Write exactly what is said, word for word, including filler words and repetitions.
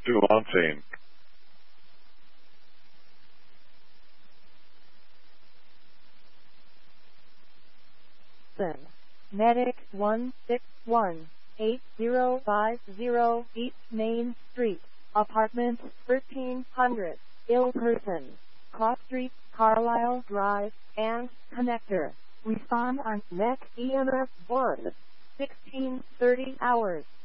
Dumontaine. Medic one six one, eight zero five zero East Main Street, Apartment thirteen hundred, ill person, Cross Street, Carlisle Drive, and Connector. Respond on Net E M F one, sixteen thirty hours.